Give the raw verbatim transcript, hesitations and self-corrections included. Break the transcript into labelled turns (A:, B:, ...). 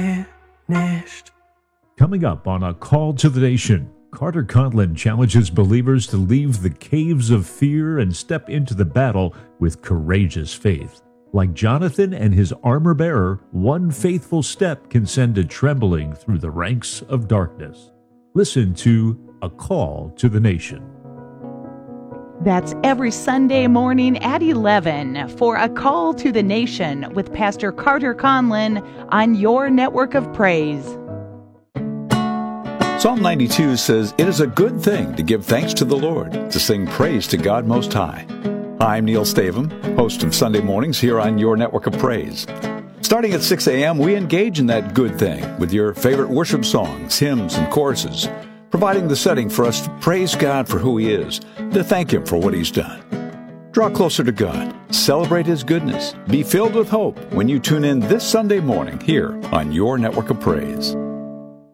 A: finished.
B: Coming up on A Call to the Nation, Carter Conlon challenges believers to leave the caves of fear and step into the battle with courageous faith. Like Jonathan and his armor bearer, one faithful step can send a trembling through the ranks of darkness. Listen to A Call to the Nation.
C: That's every Sunday morning at eleven for A Call to the Nation with Pastor Carter Conlon on your network of praise.
D: Psalm ninety-two says, "It is a good thing to give thanks to the Lord, to sing praise to God Most High." Hi, I'm Neil Stavum, host of Sunday Mornings here on your network of praise. Starting at six a.m., we engage in that good thing with your favorite worship songs, hymns, and choruses, providing the setting for us to praise God for who He is, to thank Him for what He's done. Draw closer to God, celebrate His goodness, be filled with hope when you tune in this Sunday morning here on your network of praise.